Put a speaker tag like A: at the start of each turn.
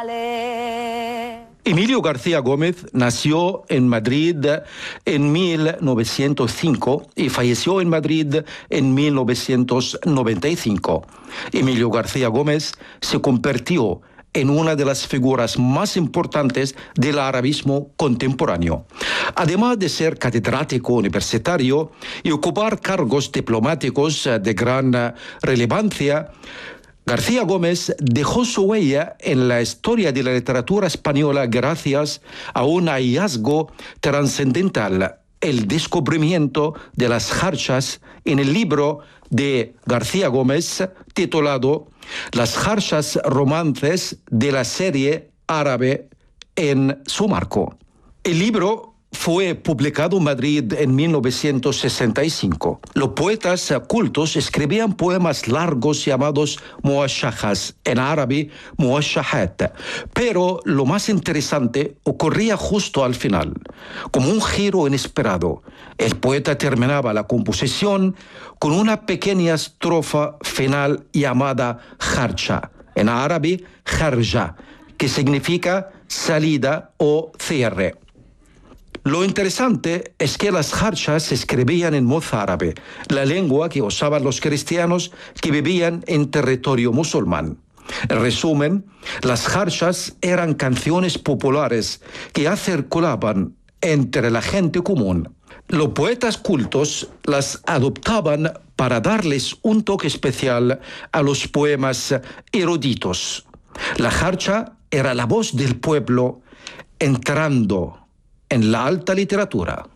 A: Emilio García Gómez nació en Madrid en 1905 y falleció en Madrid en 1995. Emilio García Gómez se convirtió en una de las figuras más importantes del arabismo contemporáneo. Además de ser catedrático universitario y ocupar cargos diplomáticos de gran relevancia, García Gómez dejó su huella en la historia de la literatura española gracias a un hallazgo trascendental, el descubrimiento de las jarchas en el libro de García Gómez titulado Las jarchas romances de la serie árabe en su marco. El libro fue publicado en Madrid en 1965. Los poetas cultos escribían poemas largos llamados muashahas, en árabe muashahat. Pero lo más interesante ocurría justo al final, como un giro inesperado. El poeta terminaba la composición con una pequeña estrofa final llamada jarcha, en árabe jarja, que significa salida o cierre. Lo interesante es que las jarchas se escribían en moza árabe, la lengua que usaban los cristianos que vivían en territorio musulmán. En resumen, las jarchas eran canciones populares que ya circulaban entre la gente común. Los poetas cultos las adoptaban para darles un toque especial a los poemas eruditos. La jarcha era la voz del pueblo entrando en la alta literatura.